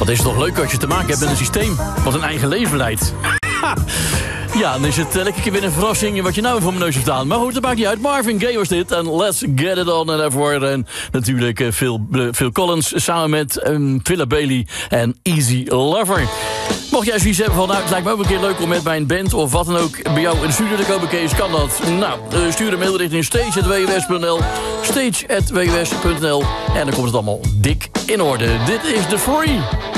Wat is het toch leuk als je te maken hebt met een systeem wat een eigen leven leidt. Ja, dan is het lekker keer weer een verrassing wat je nou voor mijn neus heeft staan. Maar goed, dat maakt niet uit. Marvin Gaye was dit. En Let's Get It On. En daarvoor natuurlijk Phil Collins samen met Philip Bailey en Easy Lover. Mocht jij zoiets hebben van, nou, het lijkt me ook een keer leuk om met mijn band of wat dan ook bij jou in de studio te komen, Kees, kan dat? Nou, stuur een mail richting stage@wws.nl, stage@wws.nl en dan komt het allemaal dik in orde. Dit is The Free.